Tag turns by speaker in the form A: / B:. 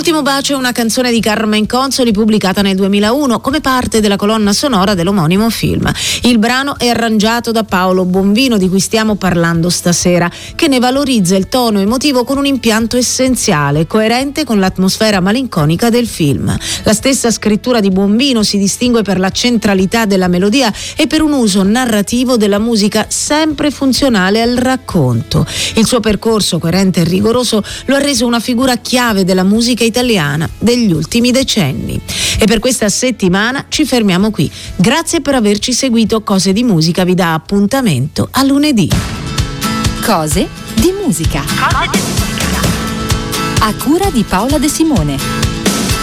A: L'ultimo bacio è una canzone di Carmen Consoli pubblicata nel 2001 come parte della colonna sonora dell'omonimo film. Il brano è arrangiato da Paolo Bonvino, di cui stiamo parlando stasera, che ne valorizza il tono emotivo con un impianto essenziale, coerente con l'atmosfera malinconica del film. La stessa scrittura di Bonvino si distingue per la centralità della melodia e per un uso narrativo della musica sempre funzionale al racconto. Il suo percorso coerente e rigoroso lo ha reso una figura chiave della musica italiana degli ultimi decenni. E per questa settimana ci fermiamo qui. Grazie per averci seguito. Cose di Musica vi dà appuntamento a lunedì.
B: Cose di Musica. A cura di Paola De Simone.